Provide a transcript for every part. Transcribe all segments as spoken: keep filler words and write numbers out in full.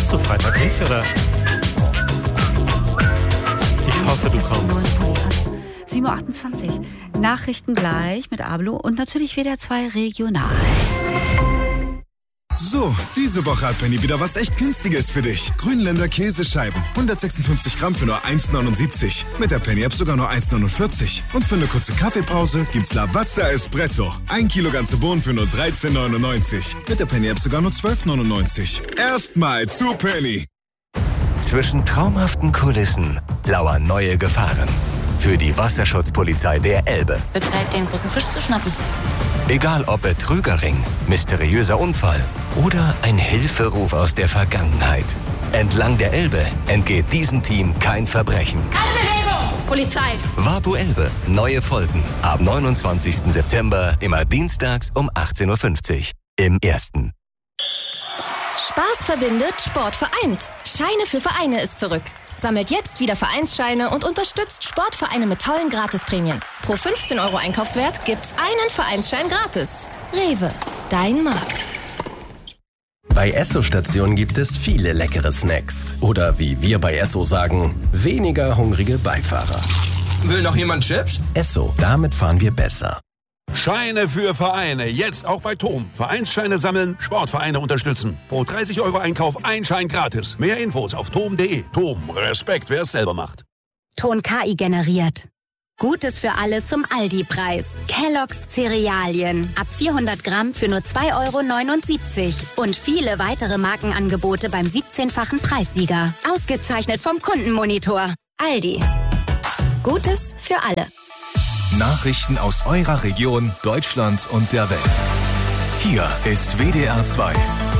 Hast du Freitag nicht, oder? Ich hoffe, du kommst. sieben Uhr achtundzwanzig. Nachrichten gleich mit Ablo und natürlich W D R zwei Regional. So, diese Woche hat Penny wieder was echt Günstiges für dich. Grünländer Käsescheiben. hundertsechsundfünfzig Gramm für nur eins neunundsiebzig. Mit der Penny-App sogar nur eins neunundvierzig. Und für eine kurze Kaffeepause gibt's Lavazza Espresso. Ein Kilo ganze Bohnen für nur dreizehn neunundneunzig. Mit der Penny-App sogar nur zwölf neunundneunzig. Erstmal zu Penny. Zwischen traumhaften Kulissen lauern neue Gefahren. Für die Wasserschutzpolizei der Elbe. Wird Zeit, den großen Fisch zu schnappen. Egal ob Betrügerring, mysteriöser Unfall oder ein Hilferuf aus der Vergangenheit. Entlang der Elbe entgeht diesem Team kein Verbrechen. Keine Bewegung! Polizei! Wapu Elbe. Neue Folgen. Ab neunundzwanzigsten September, immer dienstags um achtzehn Uhr fünfzig. Im Ersten. Spaß verbindet, Sport vereint. Scheine für Vereine ist zurück. Sammelt jetzt wieder Vereinsscheine und unterstützt Sportvereine mit tollen Gratisprämien. Pro fünfzehn Euro Einkaufswert gibt's einen Vereinsschein gratis. Rewe, dein Markt. Bei Esso-Stationen gibt es viele leckere Snacks. Oder wie wir bei Esso sagen, weniger hungrige Beifahrer. Will noch jemand Chips? Esso, damit fahren wir besser. Scheine für Vereine, jetzt auch bei T O M. Vereinsscheine sammeln, Sportvereine unterstützen. Pro dreißig Euro Einkauf ein Schein gratis. Mehr Infos auf tom punkt de. T O M, Respekt, wer es selber macht. Ton K I generiert. Gutes für alle zum Aldi-Preis. Kellogg's Cerealien. Ab vierhundert Gramm für nur zwei Euro neunundsiebzig. Und viele weitere Markenangebote beim siebzehnfachen Preissieger. Ausgezeichnet vom Kundenmonitor. Aldi. Gutes für alle. Nachrichten aus eurer Region, Deutschland und der Welt. Hier ist W D R zwei.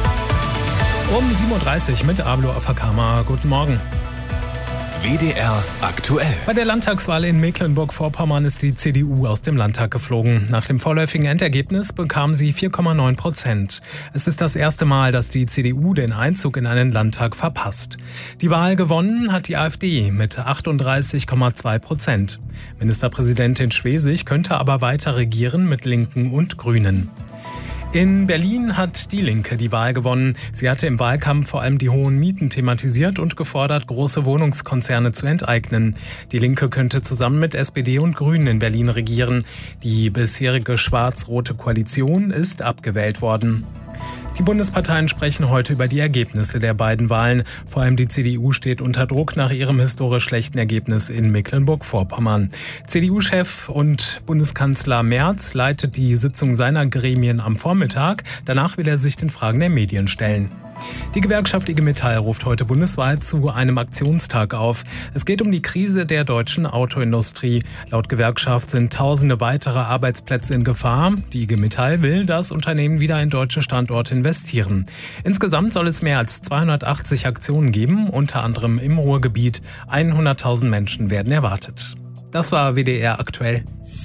Um sieben Uhr dreißig mit Ablo Afakama. Guten Morgen. W D R aktuell. Bei der Landtagswahl in Mecklenburg-Vorpommern ist die C D U aus dem Landtag geflogen. Nach dem vorläufigen Endergebnis bekam sie vier Komma neun Prozent. Es ist das erste Mal, dass die C D U den Einzug in einen Landtag verpasst. Die Wahl gewonnen hat die AfD mit achtunddreißig Komma zwei Prozent. Ministerpräsidentin Schwesig könnte aber weiter regieren mit Linken und Grünen. In Berlin hat die Linke die Wahl gewonnen. Sie hatte im Wahlkampf vor allem die hohen Mieten thematisiert und gefordert, große Wohnungskonzerne zu enteignen. Die Linke könnte zusammen mit S P D und Grünen in Berlin regieren. Die bisherige schwarz-rote Koalition ist abgewählt worden. Die Bundesparteien sprechen heute über die Ergebnisse der beiden Wahlen. Vor allem die C D U steht unter Druck nach ihrem historisch schlechten Ergebnis in Mecklenburg-Vorpommern. C D U-Chef und Bundeskanzler Merz leitet die Sitzung seiner Gremien am Vormittag. Danach will er sich den Fragen der Medien stellen. Die Gewerkschaft I G Metall ruft heute bundesweit zu einem Aktionstag auf. Es geht um die Krise der deutschen Autoindustrie. Laut Gewerkschaft sind tausende weitere Arbeitsplätze in Gefahr. Die I G Metall will das Unternehmen wieder in deutsche Standorte investieren. Insgesamt soll es mehr als zweihundertachtzig Aktionen geben, unter anderem im Ruhrgebiet. hunderttausend Menschen werden erwartet. Das war W D R aktuell.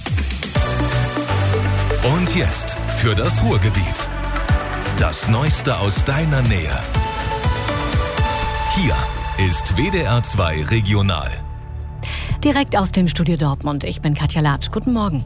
Und jetzt für das Ruhrgebiet. Das Neueste aus deiner Nähe. Hier ist W D R zwei Regional. Direkt aus dem Studio Dortmund. Ich bin Katja Latsch. Guten Morgen.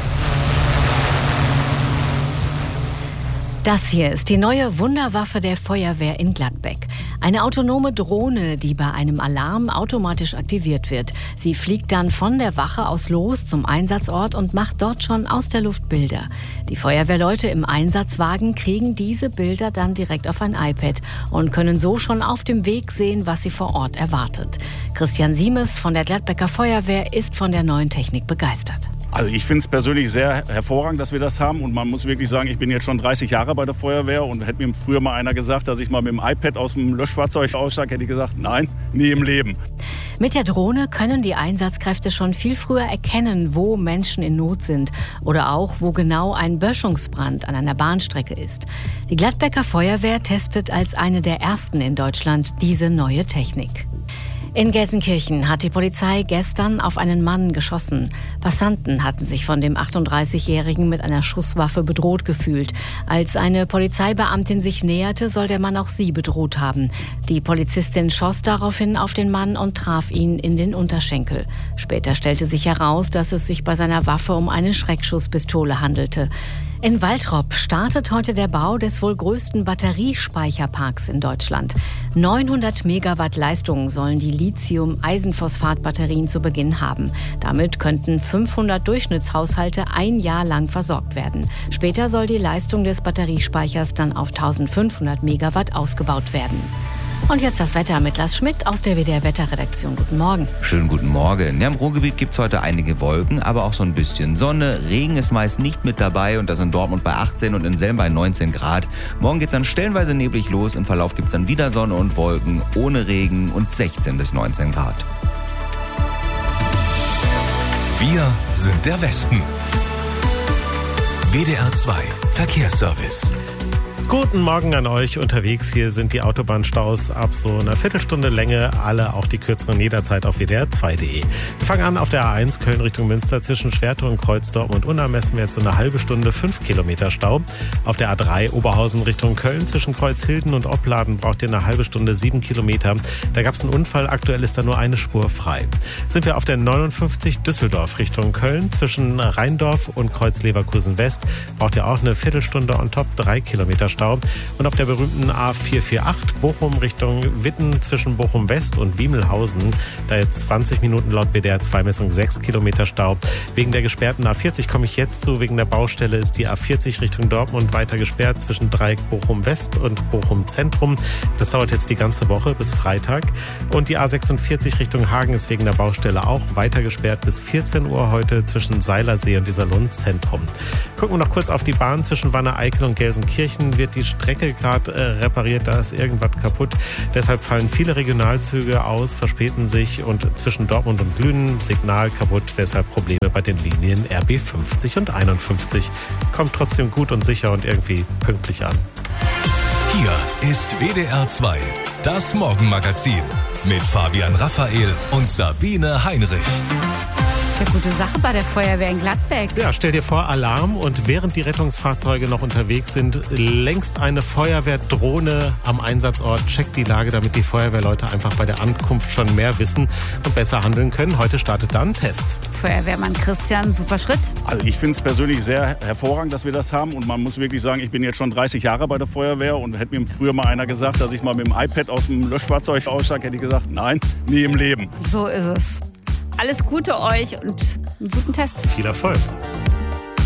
Das hier ist die neue Wunderwaffe der Feuerwehr in Gladbeck. Eine autonome Drohne, die bei einem Alarm automatisch aktiviert wird. Sie fliegt dann von der Wache aus los zum Einsatzort und macht dort schon aus der Luft Bilder. Die Feuerwehrleute im Einsatzwagen kriegen diese Bilder dann direkt auf ein iPad und können so schon auf dem Weg sehen, was sie vor Ort erwartet. Christian Siemes von der Gladbecker Feuerwehr ist von der neuen Technik begeistert. Also ich finde es persönlich sehr hervorragend, dass wir das haben, und man muss wirklich sagen, ich bin jetzt schon dreißig Jahre bei der Feuerwehr, und hätte mir früher mal einer gesagt, dass ich mal mit dem iPad aus dem Löschfahrzeug aussteige, hätte ich gesagt, nein, nie im Leben. Mit der Drohne können die Einsatzkräfte schon viel früher erkennen, wo Menschen in Not sind oder auch, wo genau ein Böschungsbrand an einer Bahnstrecke ist. Die Gladbecker Feuerwehr testet als eine der ersten in Deutschland diese neue Technik. In Gelsenkirchen hat die Polizei gestern auf einen Mann geschossen. Passanten hatten sich von dem achtunddreißigjährigen mit einer Schusswaffe bedroht gefühlt. Als eine Polizeibeamtin sich näherte, soll der Mann auch sie bedroht haben. Die Polizistin schoss daraufhin auf den Mann und traf ihn in den Unterschenkel. Später stellte sich heraus, dass es sich bei seiner Waffe um eine Schreckschusspistole handelte. In Waltrop startet heute der Bau des wohl größten Batteriespeicherparks in Deutschland. neunhundert Megawatt Leistung sollen die Lithium-Eisenphosphat-Batterien zu Beginn haben. Damit könnten fünfhundert Durchschnittshaushalte ein Jahr lang versorgt werden. Später soll die Leistung des Batteriespeichers dann auf eintausendfünfhundert Megawatt ausgebaut werden. Und jetzt das Wetter mit Lars Schmidt aus der W D R-Wetterredaktion. Guten Morgen. Schönen guten Morgen. Ja, im Ruhrgebiet gibt es heute einige Wolken, aber auch so ein bisschen Sonne. Regen ist meist nicht mit dabei und das in Dortmund bei achtzehn und in Selm bei neunzehn Grad. Morgen geht es dann stellenweise neblig los. Im Verlauf gibt es dann wieder Sonne und Wolken ohne Regen und sechzehn bis neunzehn Grad. Wir sind der Westen. W D R zwei Verkehrsservice. Guten Morgen an euch unterwegs. Hier sind die Autobahnstaus ab so einer Viertelstunde Länge. Alle auch die kürzeren jederzeit auf W D R zwei Punkt de. Wir fangen an auf der A eins Köln Richtung Münster. Zwischen Schwertau und Kreuz Dortmund Unna messen wir jetzt so eine halbe Stunde fünf Kilometer Stau. Auf der A drei Oberhausen Richtung Köln. Zwischen Kreuzhilden und Opladen braucht ihr eine halbe Stunde sieben Kilometer. Da gab es einen Unfall. Aktuell ist da nur eine Spur frei. Sind wir auf der neunundfünfzig Düsseldorf Richtung Köln. Zwischen Rheindorf und Kreuz Leverkusen West braucht ihr auch eine Viertelstunde on top, drei Kilometer Stau. Und auf der berühmten A vier vier acht Bochum Richtung Witten zwischen Bochum West und Wiemelhausen, da jetzt zwanzig Minuten laut W D R zwei Messung sechs Kilometer Stau. Wegen der gesperrten A vierzig komme ich jetzt zu. Wegen der Baustelle ist die A vierzig Richtung Dortmund weiter gesperrt zwischen Dreieck Bochum West und Bochum Zentrum. Das dauert jetzt die ganze Woche bis Freitag. Und die A sechsundvierzig Richtung Hagen ist wegen der Baustelle auch weiter gesperrt bis vierzehn Uhr heute zwischen Seilersee und Iserlohn Zentrum. Gucken wir noch kurz auf die Bahn zwischen Wanne-Eickel und Gelsenkirchen. Wird die Strecke gerade äh, repariert, da ist irgendwas kaputt. Deshalb fallen viele Regionalzüge aus, verspäten sich und zwischen Dortmund und Lünen Signal kaputt. Deshalb Probleme bei den Linien R B fünfzig und einundfünfzig. Kommt trotzdem gut und sicher und irgendwie pünktlich an. Hier ist W D R zwei, das Morgenmagazin mit Fabian Raphael und Sabine Heinrich. Eine gute Sache bei der Feuerwehr in Gladbeck. Ja, stell dir vor, Alarm und während die Rettungsfahrzeuge noch unterwegs sind, längst eine Feuerwehrdrohne am Einsatzort checkt die Lage, damit die Feuerwehrleute einfach bei der Ankunft schon mehr wissen und besser handeln können. Heute startet da ein Test. Feuerwehrmann Christian, super Schritt. Also ich finde es persönlich sehr hervorragend, dass wir das haben und man muss wirklich sagen, ich bin jetzt schon dreißig Jahre bei der Feuerwehr und hätte mir früher mal einer gesagt, dass ich mal mit dem iPad aus dem Löschfahrzeug aussteige, hätte ich gesagt, nein, nie im Leben. So ist es. Alles Gute euch und einen guten Test. Viel Erfolg.